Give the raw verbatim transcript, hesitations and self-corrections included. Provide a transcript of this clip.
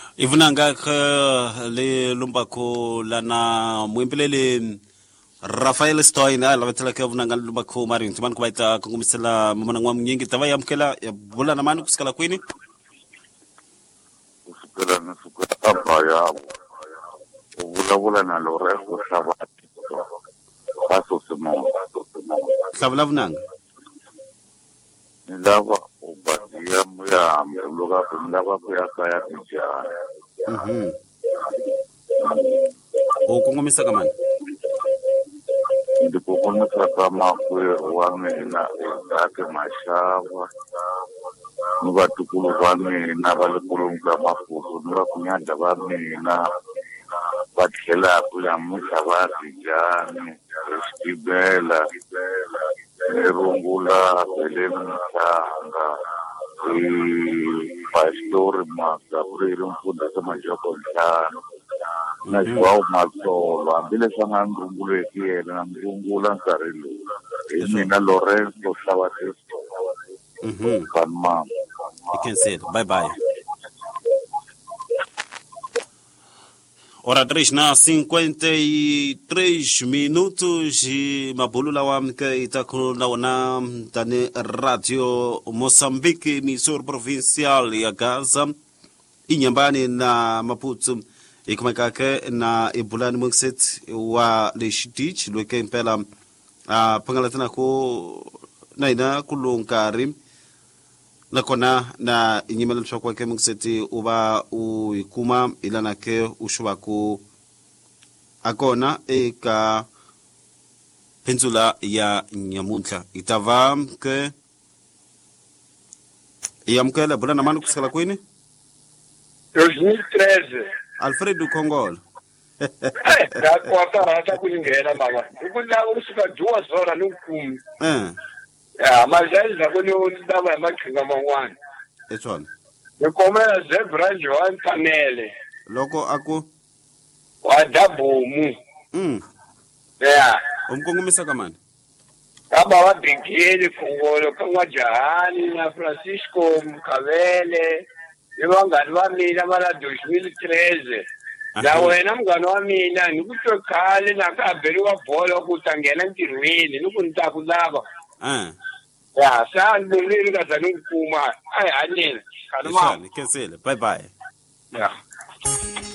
Ivunanga le lumbako lana mwimpilele Rafael Stoin ala vetela ke vunanga lumbako marin tuman ko baita kungumisela mamana ngwa mnyingi tavaya mkela ya bula na manu kusikala kwini kusikala na sukata abaya bula bula na lore ko sabati paso semo sabla vunanga ndava ubadia muya mloga ndava kuya kaya kijana mhm ukungumisa kamani ndipo kunisa kama kwe wamena zake mashava nuvatukulu vamina valikulunga mafuso nuvakunyanda vamina vathlela kuya musa vazijani esitibela nerungula velemusanga pastori makapuriri mfundisa majoko nhlanu na xiwawu matsolo hambileswi a nga nrungulo eki yena na nrungula nkarhi lowu hi mina Lorenzo Hlawatiso mhm van mama you can say it. Bye bye. Ora três na cinquenta e três minutos e mabulula wa mke itakuna wana tane radio Moçambique emissora provincial ya Gaza inyambani na Maputo ikumekake na ibulani mukset wa leshitich lweke mpela uh, pangalatana ko naina kulunkari nakona na inyimela lishwa kwake mukset uba uikuma ilana ke ushubaku akona eka peninsula ya Nyamuntla itava ke yamkela bulana manu kusikala kwini dois mil e treze Alfredo Congol. Ngakwakara kulingena mama. Ukula usuka duas horas no kum. Eh. Ya, mas aí já quando eu tava makhinga mangwana. Etswana. Ngikomela zebra Joan Kanele. Loko aku Wadabomu. mm. Ya. Umkongomisa kamani. Kaba wabingile Kongolo kangwa Jahani na Francisco Mkavele. Ngani wamina mara dois mil e treze na wena mngani wamina nikutokhale nakabheli wa bhola ukutangena ntirhweni nikunitakulava eh ya sanibulile kazana ukuma ay anina kanima cancel bye bye ya